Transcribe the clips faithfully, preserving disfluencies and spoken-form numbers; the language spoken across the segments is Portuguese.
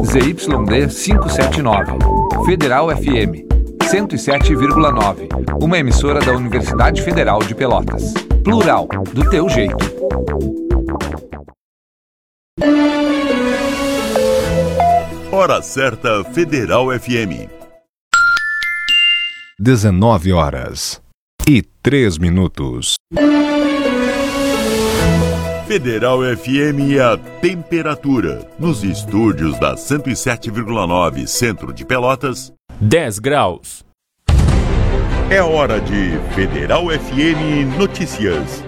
Z Y D quinhentos e setenta e nove, Federal F M, cento e sete vírgula nove, uma emissora da Universidade Federal de Pelotas. Plural, do teu jeito. Hora certa Federal F M. dezenove horas e três minutos. Federal F M e a temperatura. Nos estúdios da cento e sete vírgula nove, centro de Pelotas, dez graus. É hora de Federal F M Notícias.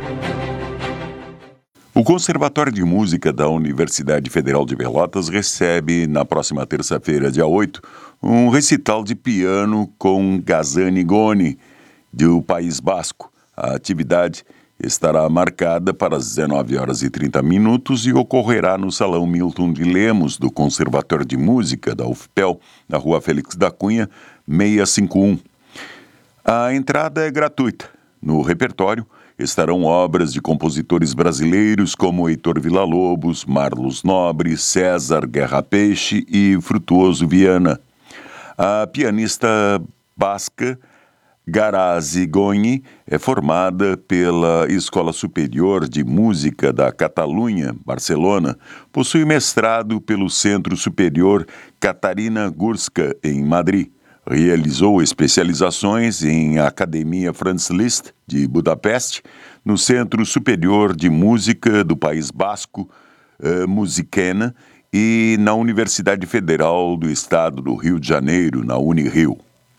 O Conservatório de Música da Universidade Federal de Pelotas recebe, na próxima terça-feira, dia oito, um recital de piano com Gazani Goni, do País Basco. A atividade estará marcada para as dezenove horas e trinta minutos e ocorrerá no Salão Milton de Lemos, do Conservatório de Música da U F P E L, na Rua Félix da Cunha, seiscentos e cinquenta e um. A entrada é gratuita. No repertório estarão obras de compositores brasileiros como Heitor Villa-Lobos, Marlos Nobre, César Guerra Peixe e Frutuoso Viana. A pianista basca Garazi Goni é formada pela Escola Superior de Música da Catalunha, Barcelona. Possui mestrado pelo Centro Superior Catarina Gurska, em Madrid. Realizou especializações em Academia Franz Liszt, de Budapeste, no Centro Superior de Música do País Basco, uh, Musicena, e na Universidade Federal do Estado do Rio de Janeiro, na Unirio.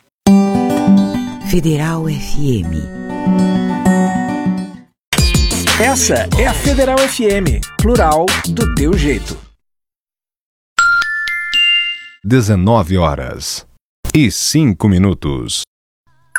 Federal F M. Essa é a Federal F M, plural do teu jeito. dezenove horas e cinco minutos.